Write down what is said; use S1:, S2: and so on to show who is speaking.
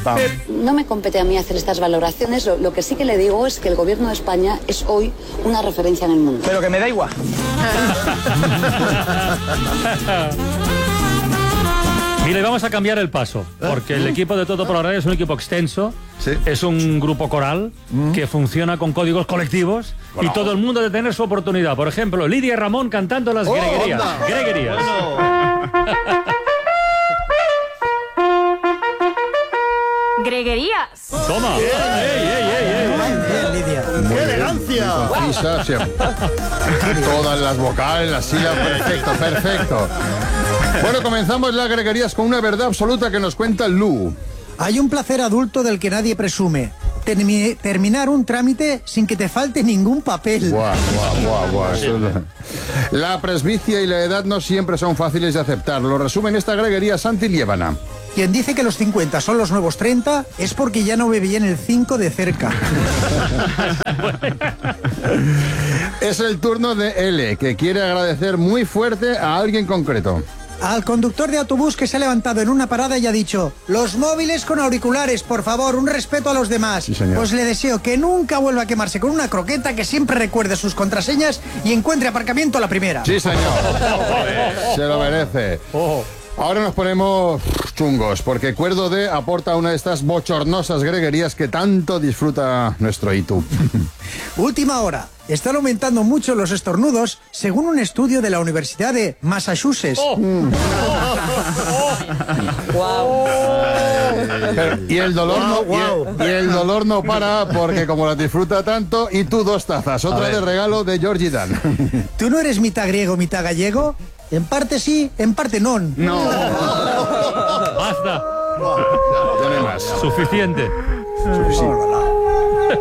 S1: No me compete a mí hacer estas valoraciones. Lo que sí que le digo es que el gobierno de España es hoy una referencia en el mundo.
S2: Pero que me da igual.
S3: Mire, vamos a cambiar el paso, porque el equipo de Toto por la Radio es un equipo extenso, es un grupo coral que funciona con códigos colectivos y todo el mundo debe tener su oportunidad. Por ejemplo, Lidia y Ramón cantando las greguerías. Greguerías.
S4: Greguerías.
S3: Toma.
S5: ¡Qué elegancia!
S6: Concisa, siempre. Todas las vocales, las sílabas, perfecto. Bueno, comenzamos las greguerías con una verdad absoluta que nos cuenta Lu.
S7: Hay un placer adulto del que nadie presume. Terminar un trámite sin que te falte ningún papel.
S6: Guau. La presbicia y la edad no siempre son fáciles de aceptar. Lo resume en esta greguería Santi Liébana.
S7: Quien dice que los 50 son los nuevos 30 es porque ya no ve bien el 5 de cerca.
S6: Es el turno de L, que quiere agradecer muy fuerte a alguien concreto.
S7: Al conductor de autobús que se ha levantado en una parada y ha dicho: los móviles con auriculares, por favor, un respeto a los demás.
S6: Sí, señor.
S7: Pues le deseo que nunca vuelva a quemarse con una croqueta, que siempre recuerde sus contraseñas y encuentre aparcamiento a la primera.
S6: Sí, señor. Se lo merece. Ahora nos ponemos chungos, porque Cuerdo D aporta una de estas bochornosas greguerías que tanto disfruta nuestro Itu.
S7: Última hora. Están aumentando mucho los estornudos, según un estudio de la Universidad de Massachusetts.
S6: Y el dolor no para, porque como la disfruta tanto, y tú 2 tazas, otra de regalo de Georgie Dan.
S7: ¿Tú no eres mitad griego, mitad gallego? En parte sí, en parte no.
S3: Basta.
S6: Ya no hay más.
S3: Suficiente.
S6: Suficiente.